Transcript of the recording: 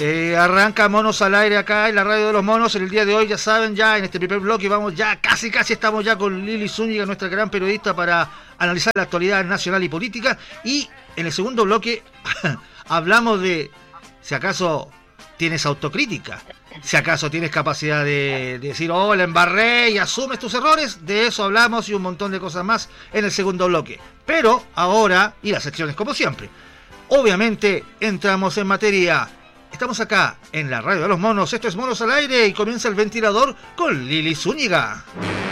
Arranca Monos al Aire acá en la radio de los monos. En el día de hoy, ya saben, ya en este primer bloque vamos ya, casi estamos ya con Lili Zúñiga, nuestra gran periodista, para analizar la actualidad nacional y política. Y en el segundo bloque hablamos de si acaso tienes autocrítica, si acaso tienes capacidad de decir, oh, la embarré, y asumes tus errores. De eso hablamos y un montón de cosas más en el segundo bloque. Pero ahora, y las secciones como siempre, obviamente entramos en materia. Estamos acá en la radio de los monos. Esto es Monos al Aire y comienza el ventilador con Lili Zúñiga.